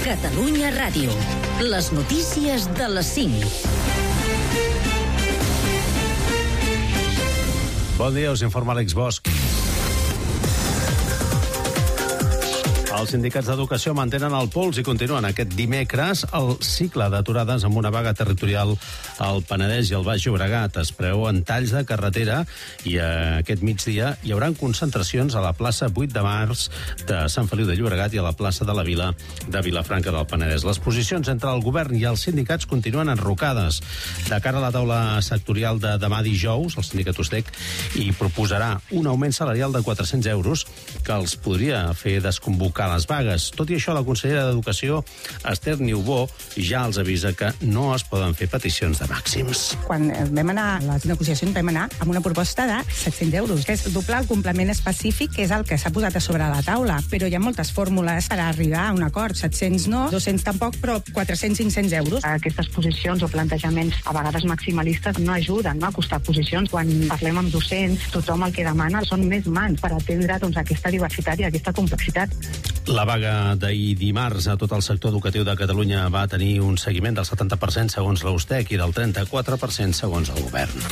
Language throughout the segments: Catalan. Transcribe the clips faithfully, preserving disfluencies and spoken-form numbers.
Catalunya Ràdio. Les notícies de les cinc. Bon dia, us informa Àlex Bosch. Els sindicats d'educació mantenen el pols i continuen aquest dimecres el cicle d'aturades amb una vaga territorial al Penedès i al Baix Llobregat. Es preveuen talls de carretera i aquest migdia hi haurà concentracions a la plaça vuit de març de Sant Feliu de Llobregat i a la plaça de la Vila de Vilafranca del Penedès. Les posicions entre el govern i els sindicats continuen enrocades. De cara a la taula sectorial de demà dijous, el sindicat U S D E C hi proposarà un augment salarial de quatre-cents euros que els podria fer desconvocar les vagues. Tot i això, la consellera d'Educació, Esther Niubó, ja els avisa que no es poden fer peticions de màxims. Quan vam anar a les negociacions vam anar amb una proposta de set-cents euros, que és doblar el complement específic, que és el que s'ha posat a sobre la taula. Però hi ha moltes fórmules per arribar a un acord. set-cents no, dos-cents tampoc, però quatre-cents, cinc-cents euros. Aquestes posicions o plantejaments a vegades maximalistes no ajuden, no?, a acostar posicions. Quan parlem amb docents, tothom el que demana són més mans per atendre doncs, aquesta diversitat i aquesta complexitat. La vaga d'ahir dimarts a tot el sector educatiu de Catalunya va tenir un seguiment del setanta per cent segons la U S D E C i del trenta-quatre per cent segons el govern.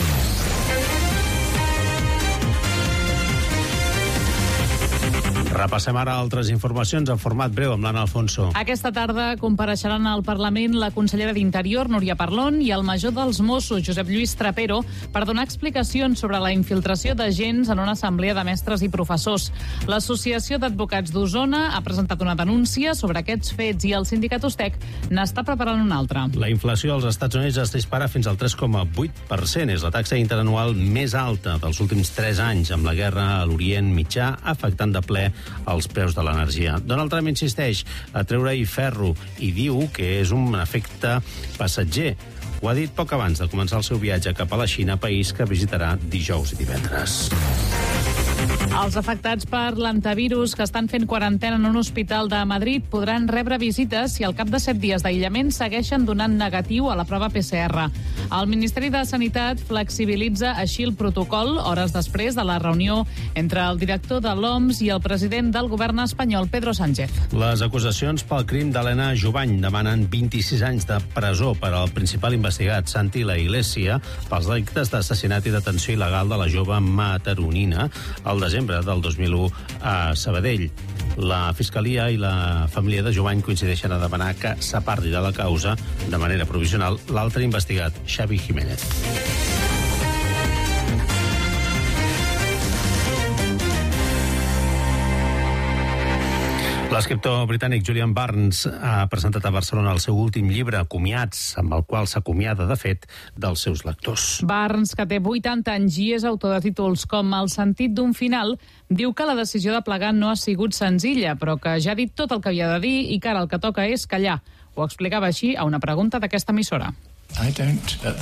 Repassem ara altres informacions en format breu amb l'Anna Alfonso. Aquesta tarda compareixeran al Parlament la consellera d'Interior, Núria Parlon, i el major dels Mossos, Josep Lluís Trapero, per donar explicacions sobre la infiltració d'agents en una assemblea de mestres i professors. L'Associació d'Advocats d'Osona ha presentat una denúncia sobre aquests fets i el sindicat U S D E C n'està preparant una altra. La inflació als Estats Units es dispara fins al tres coma vuit per cent. És la taxa interanual més alta dels últims tres anys, amb la guerra a l'Orient Mitjà afectant de ple els preus de l'energia. Donald Trump insisteix a treure-hi ferro i diu que és un efecte passatger. Ho ha dit poc abans de començar el seu viatge cap a la Xina, país que visitarà dijous i divendres. Els afectats per l'antivirus que estan fent quarantena en un hospital de Madrid podran rebre visites si al cap de set dies d'aïllament segueixen donant negatiu a la prova P C R. El Ministeri de Sanitat flexibilitza així el protocol hores després de la reunió entre el director de l'O M S i el president del govern espanyol, Pedro Sánchez. Les acusacions pel crim d'Helena Jubany demanen vint-i-sis anys de presó per al principal investigat, Santi La Iglesia, pels delictes d'assassinat i detenció il·legal de la jove mataronina al desembre del dos mil u a Sabadell. La Fiscalia i la família de Jubany coincideixen a demanar que s'aparti de la causa de manera provisional l'altre investigat, Xavi Jiménez. L'escriptor britànic Julian Barnes ha presentat a Barcelona el seu últim llibre, Comiats, amb el qual s'acomiada, de fet, dels seus lectors. Barnes, que té vuitanta anys i és autor de títols com El sentit d'un final, diu que la decisió de plegar no ha sigut senzilla, però que ja ha dit tot el que havia de dir i que ara el que toca és callar. Ho explicava així a una pregunta d'aquesta emissora. I don't, at